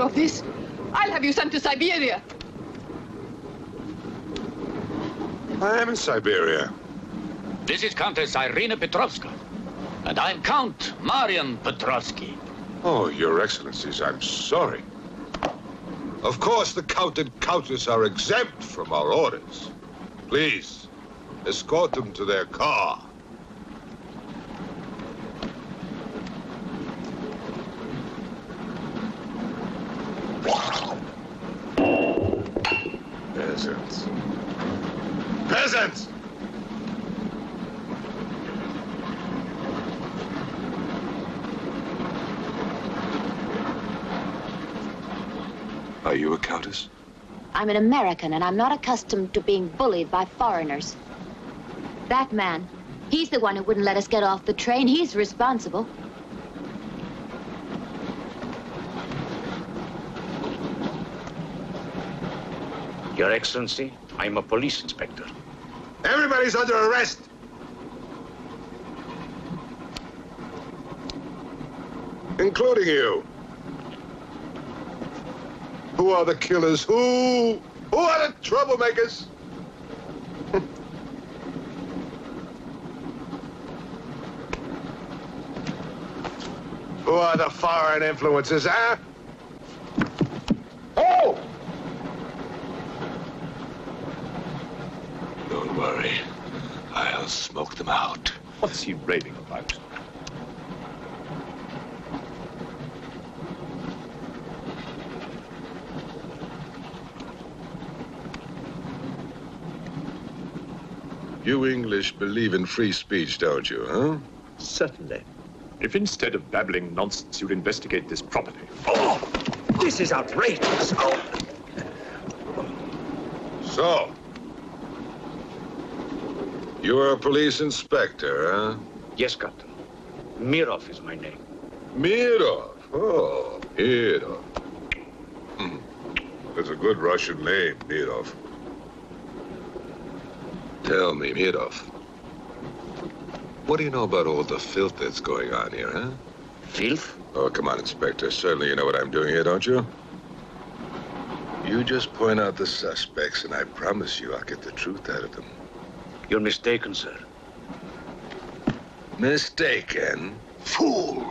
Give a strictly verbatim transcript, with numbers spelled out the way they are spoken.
of this, I'll have you sent to Siberia. I am in Siberia. This is Countess Irina Petrovska, and I'm Count Marian Petrovsky. Oh, Your Excellencies, I'm sorry. Of course, the Count and Countess are exempt from our orders. Please, escort them to their car. Peasants. Peasants! Are you a countess? I'm an American, and I'm not accustomed to being bullied by foreigners. That man, he's the one who wouldn't let us get off the train. He's responsible. Your Excellency, I'm a police inspector. Everybody's under arrest! Including you. Who are the killers? Who? Who are the troublemakers? Who are the foreign influences, huh? Oh! Don't worry. I'll smoke them out. What's he raving about? You English believe in free speech, don't you, huh? Certainly. If instead of babbling nonsense, you'd investigate this properly. Oh, this is outrageous. Oh. So, you are a police inspector, huh? Yes, Captain. Mirov is my name. Mirov. Oh, Mirov. Hmm. That's a good Russian name, Mirov. Tell me, Mirov, what do you know about all the filth that's going on here, huh? Filth? Oh, come on, Inspector. Certainly you know what I'm doing here, don't you? You just point out the suspects, and I promise you I'll get the truth out of them. You're mistaken, sir. Mistaken? Fool!